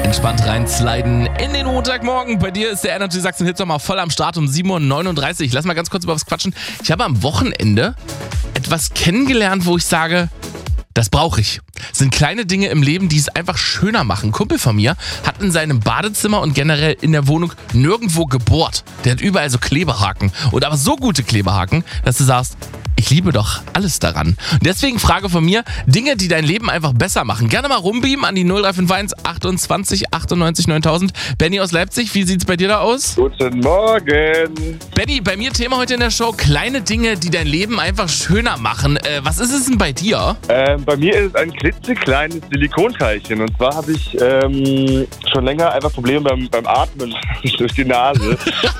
Entspannt reinsliden in den Montagmorgen. Bei dir ist der Energy Sachsen Hit mal voll am Start um 7.39 Uhr. Lass mal ganz kurz über was quatschen. Ich habe am Wochenende etwas kennengelernt, wo ich sage, das brauche ich. Das sind kleine Dinge im Leben, die es einfach schöner machen. Ein Kumpel von mir hat in seinem Badezimmer und generell in der Wohnung nirgendwo gebohrt. Der hat überall so Klebehaken. Und aber so gute Klebehaken, dass du sagst, ich liebe doch alles daran. Und deswegen Frage von mir, Dinge, die dein Leben einfach besser machen. Gerne mal rumbeamen an die 0351 28 98 9000. Benny aus Leipzig, wie sieht's bei dir da aus? Guten Morgen. Benny, bei mir Thema heute in der Show, kleine Dinge, die dein Leben einfach schöner machen. Was ist es denn bei dir? Bei mir ist es ein klitzekleines Silikonteilchen. Und zwar habe ich schon länger einfach Probleme beim Atmen durch die Nase.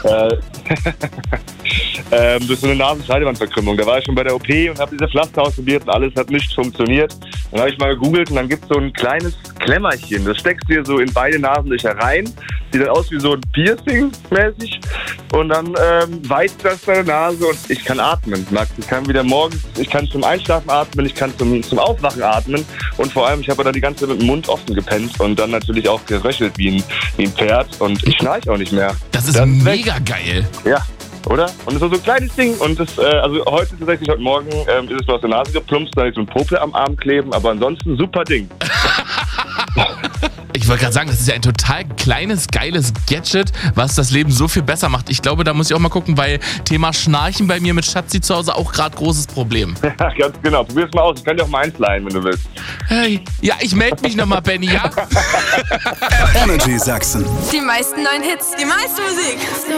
Durch so eine Nasenscheidewandverkrümmung. Da war ich schon bei der OP und habe diese Pflaster ausprobiert und alles hat nicht funktioniert. Dann habe ich mal gegoogelt und dann gibt es so ein kleines Klemmerchen. Das steckst du dir so in beide Nasenlöcher rein. Sieht dann aus wie so ein Piercing mäßig. Und dann weicht das deine Nase und ich kann atmen, Max. Ich kann wieder morgens, ich kann zum Einschlafen atmen, ich kann zum Aufwachen atmen. Und vor allem, ich habe dann die ganze Zeit mit dem Mund offen gepennt und dann natürlich auch geröchelt wie ein Pferd. Und ich schnarche auch nicht mehr. Das ist mega geil. Ja. Oder? Und das war so ein kleines Ding und das, also heute tatsächlich, heute Morgen ist es nur aus der Nase geplumpst, da ist so ein Popel am Arm kleben, aber ansonsten super Ding. Ich wollte gerade sagen, das ist ja ein total kleines, geiles Gadget, was das Leben so viel besser macht. Ich glaube, da muss ich auch mal gucken, weil Thema Schnarchen bei mir mit Schatzi zu Hause auch gerade großes Problem. Ja, ganz genau. Probier's mal aus. Ich kann dir auch mal eins leihen, wenn du willst. Hey, ja, ich melde mich nochmal, Benny, ja? Energy Sachsen. Die meisten neuen Hits, die meiste Musik.